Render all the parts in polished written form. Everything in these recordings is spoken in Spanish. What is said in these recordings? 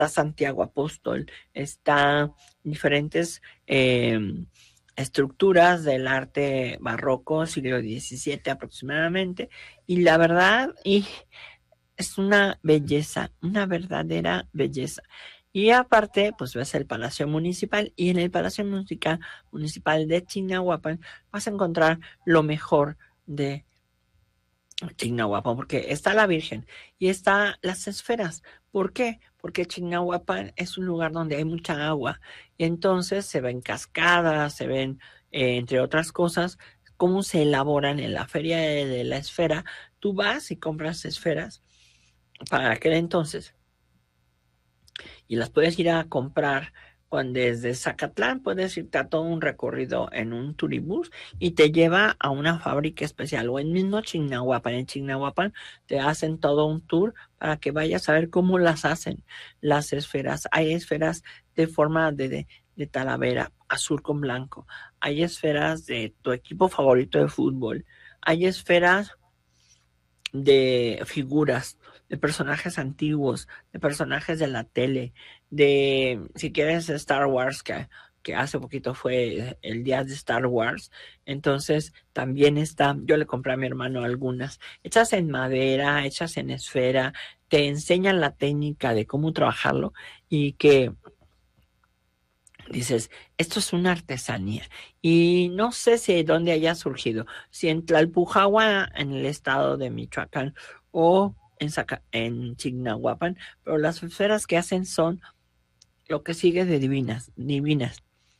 Santiago Apóstol, está diferentes estructuras del arte barroco, siglo XVII aproximadamente, y la verdad, es una belleza, una verdadera belleza. Y aparte, pues ves el Palacio Municipal, y en el Palacio Municipal de Chignahuapan vas a encontrar lo mejor de Chignahuapan, porque está la Virgen y está las esferas. ¿Por qué? Porque Chignahuapan es un lugar donde hay mucha agua y entonces se ven cascadas, se ven, entre otras cosas, cómo se elaboran en la feria de la esfera. Tú vas y compras esferas para aquel entonces y las puedes ir a comprar cuando desde Zacatlán puedes irte a todo un recorrido en un turibús y te lleva a una fábrica especial o en mismo Chignahuapan. En Chignahuapan te hacen todo un tour para que vayas a ver cómo las hacen las esferas. Hay esferas de forma de talavera, azul con blanco. Hay esferas de tu equipo favorito de fútbol. Hay esferas de figuras, de personajes antiguos, de personajes de la tele, de, si quieres, Star Wars, que hace poquito fue el día de Star Wars, entonces también está, yo le compré a mi hermano algunas, hechas en madera, hechas en esfera, te enseñan la técnica de cómo trabajarlo y que dices, esto es una artesanía. Y no sé si de dónde haya surgido, si en Tlalpujahua, en el estado de Michoacán, o en Chignahuapan, pero las esferas que hacen son lo que sigue de divinas, divinas.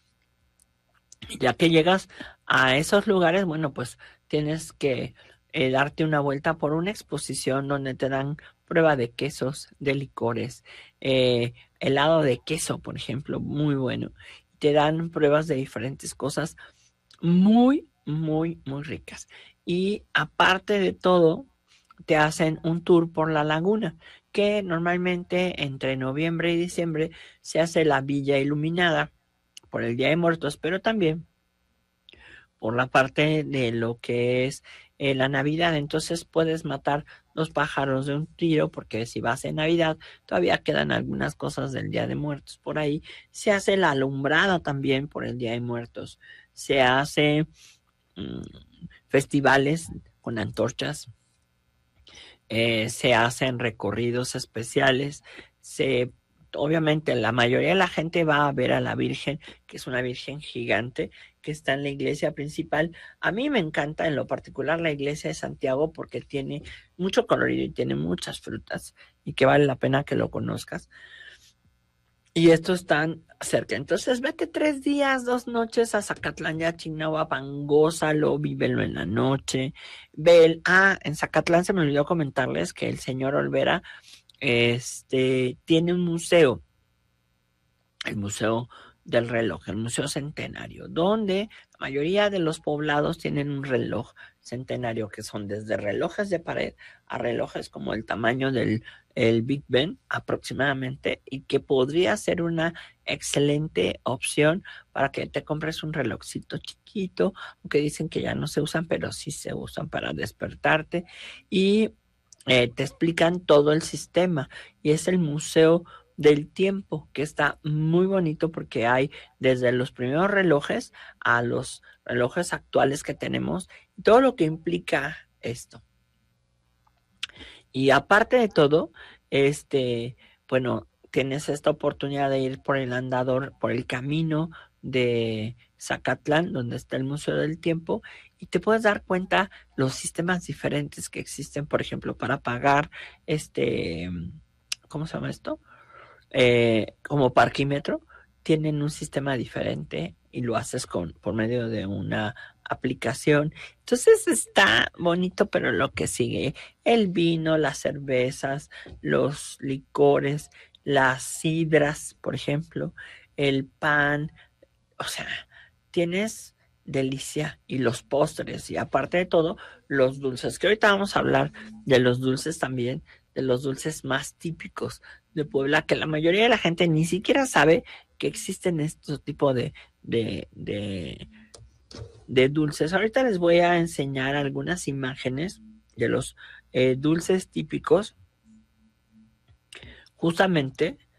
Ya que llegas a esos lugares, bueno, pues tienes que darte una vuelta por una exposición donde te dan prueba de quesos, de licores, helado de queso, por ejemplo, muy bueno. Te dan pruebas de diferentes cosas muy, muy, muy ricas. Y aparte de todo, te hacen un tour por la laguna, que normalmente entre noviembre y diciembre se hace la Villa Iluminada por el Día de Muertos, pero también por la parte de lo que es la Navidad. Entonces puedes matar los pájaros de un tiro, porque si vas en Navidad, todavía quedan algunas cosas del Día de Muertos por ahí. Se hace la alumbrada también por el Día de Muertos. Se hace mmm, festivales con antorchas, se hacen recorridos especiales, obviamente la mayoría de la gente va a ver a la Virgen, que es una Virgen gigante, que está en la iglesia principal. A mí me encanta en lo particular la iglesia de Santiago porque tiene mucho colorido y tiene muchas frutas y que vale la pena que lo conozcas. Y estos están cerca. Entonces, vete 3 días, 2 noches a Zacatlán y a Chignahuapan, gózalo, vívelo en la noche. En Zacatlán se me olvidó comentarles que el señor Olvera tiene un museo, el Museo del Reloj, el Museo Centenario, donde la mayoría de los poblados tienen un reloj centenario, que son desde relojes de pared a relojes como el tamaño del el Big Ben aproximadamente, y que podría ser una excelente opción para que te compres un relojcito chiquito, aunque dicen que ya no se usan, pero sí se usan para despertarte, y te explican todo el sistema, y es el Museo del Tiempo, que está muy bonito porque hay desde los primeros relojes a los relojes actuales que tenemos, todo lo que implica esto. Y aparte de todo, bueno, tienes esta oportunidad de ir por el andador, por el camino de Zacatlán, donde está el Museo del Tiempo, y te puedes dar cuenta los sistemas diferentes que existen, por ejemplo, para pagar ¿cómo se llama esto? Como parquímetro, tienen un sistema diferente y lo haces por medio de una aplicación. Entonces está bonito, pero lo que sigue, el vino, las cervezas, los licores, las sidras, por ejemplo, el pan, o sea, tienes delicia, y los postres, y aparte de todo, los dulces, que ahorita vamos a hablar de los dulces también, de los dulces más típicos de Puebla, que la mayoría de la gente ni siquiera sabe que existen estos tipos de, de, de dulces. Ahorita les voy a enseñar algunas imágenes de los dulces típicos, justamente